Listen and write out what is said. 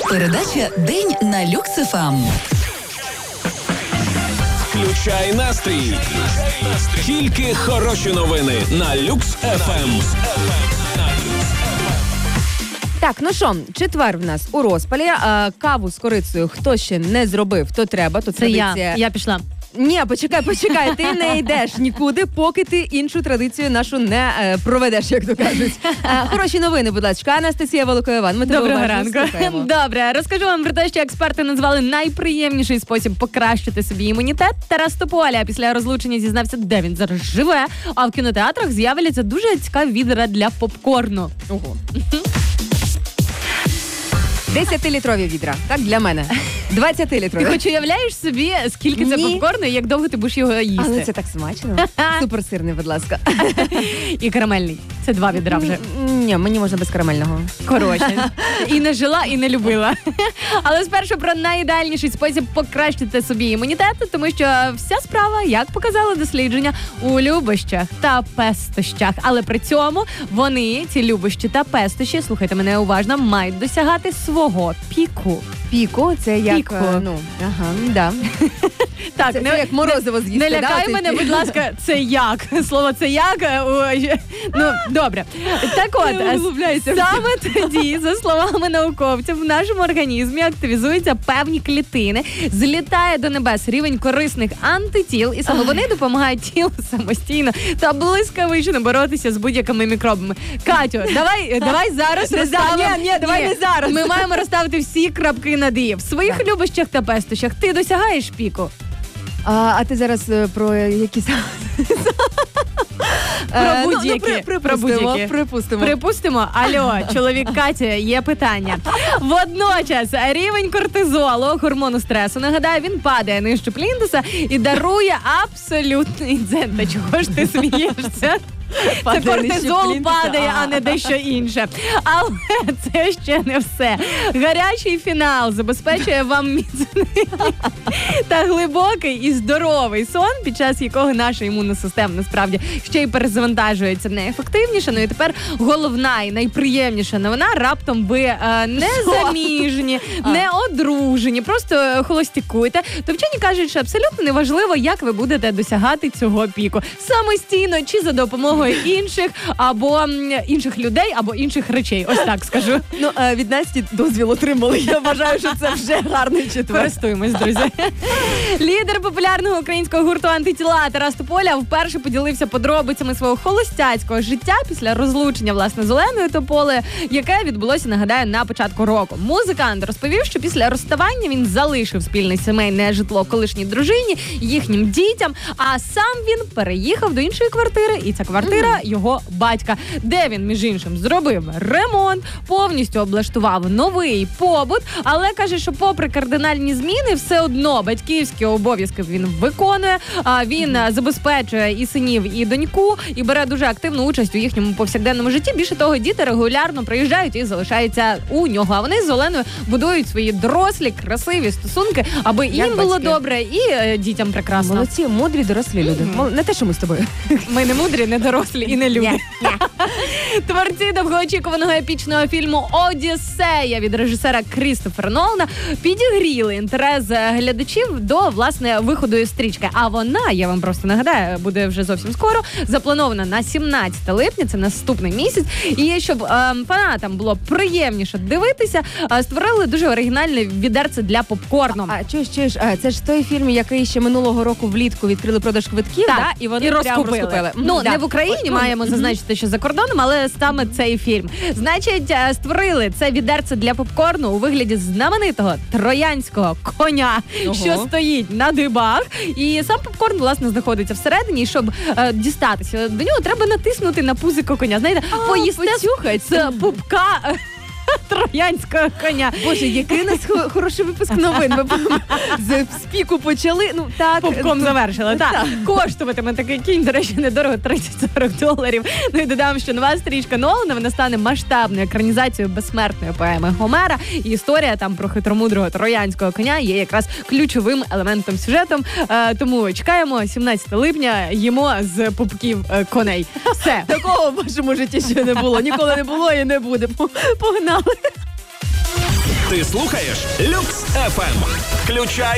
Передача «День на Люкс ФМ». Включай настрій. Тільки хороші новини на Люкс ФМ. Так, ну що, четвер в нас у розпалі. Каву з корицею хто ще не зробив, то треба. То Це традиція... я пішла. Ні, почекай, ти не йдеш нікуди, поки ти іншу традицію нашу не проведеш, як то кажуть. Хороші новини, будь ласка. Анастасія Волокоєван, ми тебе Доброго уважно ранку. слухаємо. Добре, розкажу вам про те, що експерти назвали найприємніший спосіб покращити собі імунітет. Тарас Тополя після розлучення зізнався, де він зараз живе, а в кінотеатрах з'являться дуже цікаві відра для попкорну. Ого. 10-літрові відра, так, для мене. 20-літрові. Ти хоч уявляєш собі, скільки це Ні. попкорну і як довго ти будеш його їсти? Але це так смачно. Суперсирний, будь ласка. І карамельний. Це 2 відра вже. Ні, мені можна без карамельного. Коротше. І не жила, і не любила. Але спершу про найідеальніший спосіб покращити собі імунітет, тому що вся справа, як показало дослідження, у любощах та пестощах. Але при цьому вони, ці любощі та пестощі, слухайте мене уважно, мають досягати свого піку. Піко, це як, Піко. да. Так, Це як морозиво з'їсти. не лякай да, мене, будь ласка, це як? Слово це як? Ну, добре. Так от, саме тоді, за словами науковців, в нашому організмі активізуються певні клітини, злітає до небес рівень корисних антитіл, і саме вони допомагають тілу самостійно та блискавично боротися з будь-якими мікробами. Катю, давай зараз розставимо. Ні, давай не зараз. Ми маємо розставити всі крапки над «і». В своїх любощах та пестощах ти досягаєш піку? А ти зараз про які Про будь-які. Припустимо. Припустимо, алло, чоловік Каті, є питання. Водночас рівень кортизолу, гормону стресу, нагадаю, він падає нижче плінтуса і дарує абсолютний дзен. Та чого ж ти смієшся? Це кортизол падає, а не дещо інше. Але це ще не все. Гарячий фінал забезпечує вам міцний та глибокий і здоровий сон, під час якого наша імунна система насправді ще й перезавантажується неефективніше. Ну і тепер головна і найприємніша новина. Раптом ви не заміжні, не одружені, просто холостякуєте. То вчені кажуть, що абсолютно неважливо, як ви будете досягати цього піку. Самостійно чи за допомогою інших, або інших людей, або інших речей. Ось так скажу. Ну, від Насті дозвіл отримали. Я вважаю, що це вже гарний четвер. Користуємось, друзі. Лідер популярного українського гурту «Антитіла» Тарас Тополя вперше поділився подробицями свого холостяцького життя після розлучення, власне, з Оленою Тополею, яке відбулося, нагадаю, на початку року. Музикант розповів, що після розставання він залишив спільне сімейне житло колишній дружині, їхнім дітям, а сам він переїхав до іншої квартири, і ця квартира його батька, де він, між іншим, зробив ремонт, повністю облаштував новий побут, але каже, що попри кардинальні зміни, все одно батьківські обов'язки він виконує, він забезпечує і синів, і доньку, і бере дуже активну участь у їхньому повсякденному житті. Більше того, діти регулярно приїжджають і залишаються у нього, а вони з Оленою будують свої дорослі, красиві стосунки, аби Як їм було батьки. добре і дітям прекрасно. Молодці, мудрі, дорослі люди. Не те, що ми з тобою. Ми не мудрі, не дорослі і не люди. Творці довгоочікуваного епічного фільму «Одіссея» від режисера Крістофера Нолана підігріли інтерес глядачів до, власне, виходу із стрічки. А вона, я вам просто нагадаю, буде вже зовсім скоро, запланована на 17 липня, це наступний місяць. І щоб фанатам було приємніше дивитися, створили дуже оригінальне відерце для попкорну. Чуєш, це ж той фільм, який ще минулого року влітку відкрили продаж квитків, Так, да? І вони і прям розкупили. Ну, Не в Україні, маємо зазначити, що за кордоном, але саме цей фільм. Значить, створили це відерце для попкорну у вигляді знаменитого троянського коня, що стоїть на дибах. І сам попкорн, власне, знаходиться всередині. І щоб дістатися до нього, треба натиснути на пузико коня. Знаєте, поїсти з пупка троянського коня. Боже, який у нас хороший випуск новин. Ми з піку почали. Ну, так. Пупком завершила. Так. Коштуватиме такий кінь, до речі, недорого, $30-40. Ну і додам, що нова стрічка Нолана, вона стане масштабною екранізацією безсмертної поеми Гомера. І історія там про хитромудрого троянського коня є якраз ключовим елементом сюжетом. Тому чекаємо 17 липня, їмо з пупків коней. Все. Такого в вашому житті ще не було. Ніколи не було і не буде. Погнали. Ти слухаєш Люкс FM. Включай